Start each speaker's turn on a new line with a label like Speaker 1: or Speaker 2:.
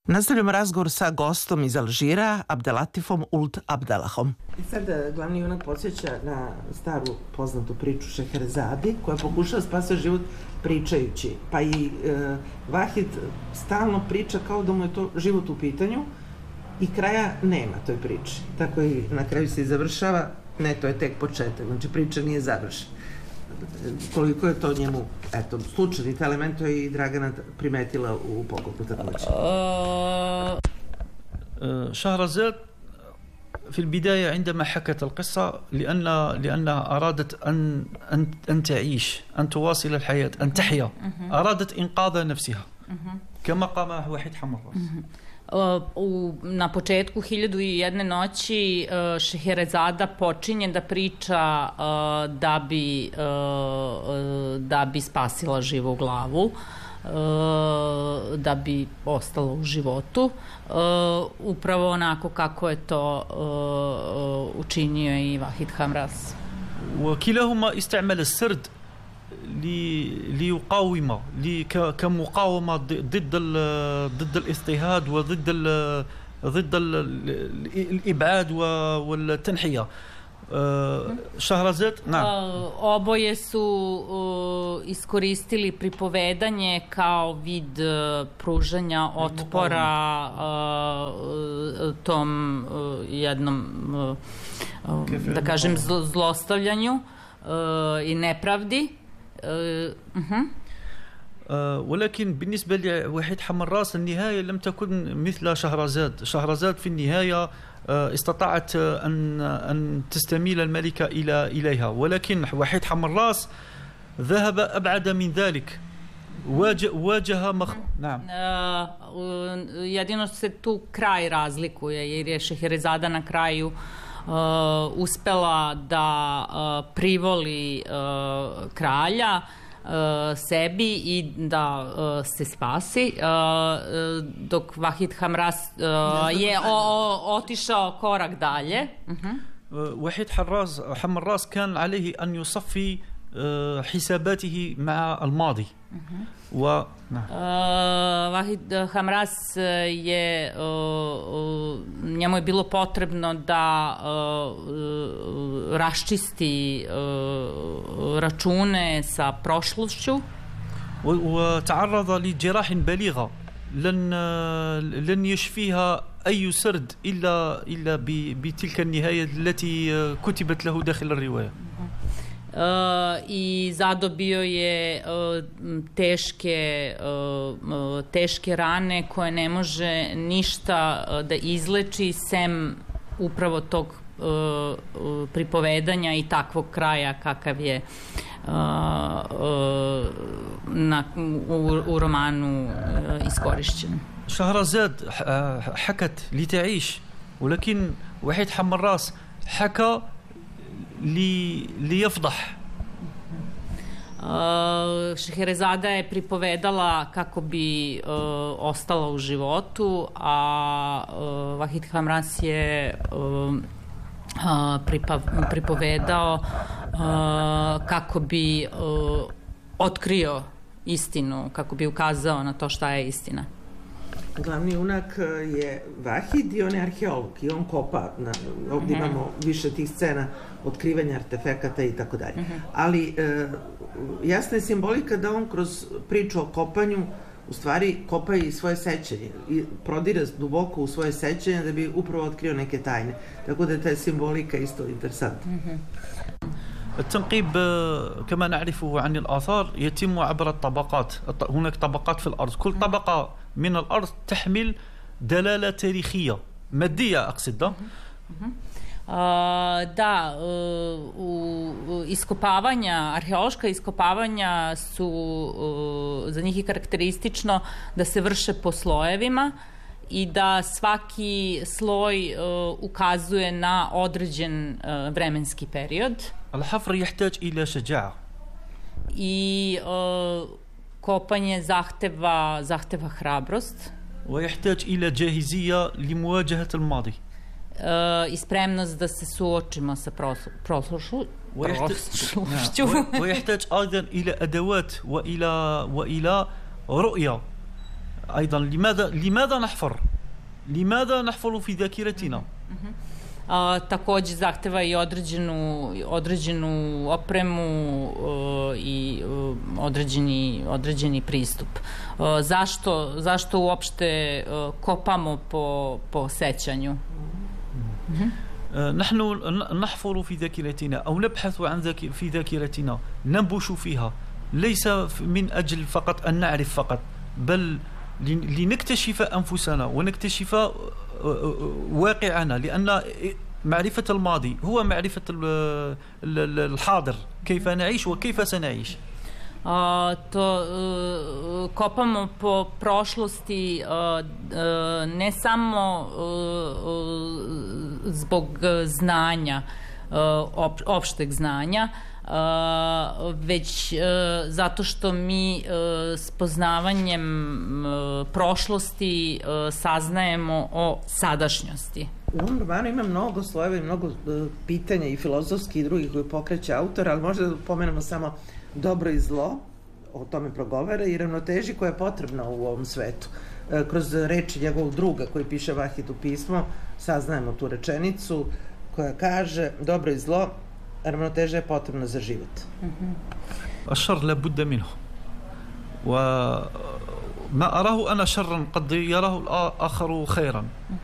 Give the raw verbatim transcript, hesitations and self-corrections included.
Speaker 1: Nastavljamo razgovor sa gostom iz Alžira, Abdelatifom Ould Abdelahom. I sad glavni junak podsjeća na staru poznatu priču Šeherezadi, koja pokušava spasiti život pričajući. Pa i e, Vahid stalno priča kao da mu je to život u pitanju i kraja nema toj priči. Tako i na kraju se i završava, ne, to je tek početak, znači priča nije završena. Koliko je to njemu, eto, slučajni element, to je i Dragana primetila u pokopu također.
Speaker 2: شهرزاد في البداية عندما حكت القصة لأن لأنها أرادت أن أن أن تعيش، أن تواصل الحياة، أن تحيا، أرادت إنقاذ نفسها كما قام وحيد حمراس.
Speaker 3: U, na početku Hiljadu i jedne noći uh, Šeherezada počinje da priča uh, da, bi, uh, da bi spasila živu glavu, uh, da bi ostala u životu, uh, upravo onako kako je to uh, učinio i Vahid Hamras.
Speaker 2: وكلاهما استعمل السرد ليقاوم كمقاومة ضد ضد الاضطهاد وضد ضد الإبعاد والتنحية. Šahrazad, na.
Speaker 3: Oboje su iskoristili pripovedanje kao vid pružanja otpora tom jednom, da kažem, zlostavljanju i nepravdi.
Speaker 2: ولكن بالنسبة لوحيد حمراس النهاية لم تكن مثل شهرزاد. شهرزاد في النهاية استطاعت أن أن تستميل الملكة إلى إليها، ولكن وحيد حمراس ذهب أبعد من ذلك. واجه واجه مخ... نعم.
Speaker 3: Jedino se tu kraj razlikuje, jer je Šeherezada na kraju Uh, uspela da uh, privoli uh, kralja uh, sebi i da uh, se spasi, uh, dok Vahid Hamras uh, je o, o, otišao korak dalje.
Speaker 2: وحيد حراس حمراس كان عليه أن يصفي حساباته مع الماضي. و
Speaker 3: Vahid Hamras je, njemu je bilo potrebno da raščisti račune sa prošlošću.
Speaker 2: وتعرض لجراح بليغة لن لن يشفيها أي سرد إلا إلا بتلك النهاية التي كتبت له داخل الرواية.
Speaker 3: Uh, i zadobio je uh, teške, uh, teške rane koje ne može ništa uh, da izleči sem upravo tog uh, uh, pripovedanja i takvog kraja kakav je uh, uh, na, u, u romanu uh, iskorišćen.
Speaker 2: شهرزاد حكت لتعيش، ولكن وحيد حمراس حكى li liyafdah.
Speaker 3: Šeherezada je pripovedala kako bi uh, ostala u životu, a uh, Vahid Hamras je uh, uh, pripa, pripovedao uh, kako bi uh, otkrio istinu, kako bi ukazao na to šta je istina.
Speaker 1: Glavni junak je Vahid i on je arheolog i on kopa, na, ovdje uh-huh. imamo više tih scena otkrivanja artefekata i tako dalje. Ali e, jasna je simbolika da on kroz priču o kopanju u stvari kopa i svoje sećanje i prodire duboko u svoje sećanje da bi upravo otkrio neke tajne. Tako da je ta simbolika isto interesantna. Uh-huh.
Speaker 2: التنقيب كما نعرفه عن الآثار يتم عبر الطبقات. هناك طبقات في الأرض، كل طبقة من الأرض تحمل دلالة تاريخية مادية أقصد.
Speaker 3: Uh, da, uh, u, iskopavanja, arheološka iskopavanja su, uh, za njih je karakteristično da se vrše po slojevima i da svaki sloj uh, ukazuje na određen uh, vremenski period.
Speaker 2: الحفر يحتاج إلى شجاعة.
Speaker 3: I uh, kopanje zahteva zahteva hrabrost.
Speaker 2: ويحتاج إلى جاهزية لمواجهة الماضي.
Speaker 3: Uh, i spremnost da se suočimo sa prošlošću.
Speaker 2: ويحتاج أيضا إلى أدوات وإلى وإلى رؤية أيضا لماذا لماذا نحفر؟ لماذا نحفر في ذاكرتنا؟
Speaker 3: A, takođe zahteva i određenu, određenu opremu uh, i uh, određeni, određeni pristup. Uh, zašto, zašto uopšte uh, kopamo po, po sećanju?
Speaker 2: نحن نحفر في ذاكرتنا أو نبحث عن ذاك في ذاكرتنا، ننبش فيها، ليس من أجل فقط أن نعرف فقط، بل لنكتشف أنفسنا ونكتشف واقعنا، لأن معرفة الماضي هو معرفة الحاضر، كيف نعيش وكيف سنعيش.
Speaker 3: Uh, to uh, kopamo po prošlosti uh, uh, ne samo uh, uh, zbog znanja, uh, op, opšteg znanja, uh, već uh, zato što mi uh, s poznavanjem uh, prošlosti uh, saznajemo o sadašnjosti.
Speaker 1: U ovom romanu ima mnogo slojeva i mnogo uh, pitanja i filozofski i drugih koji pokreće autor, ali možda da pomenemo samo dobro i zlo, o tome progovara, i ravnoteži koja je potrebna u ovom svetu. E, kroz reči njegovog druga koji piše Vahidu pismo saznajemo tu rečenicu koja kaže dobro i zlo, ravnoteža je potrebna za život.
Speaker 2: الشر لا بد منه، وما أراه أنا شرا قد يراه الآخر خيرا،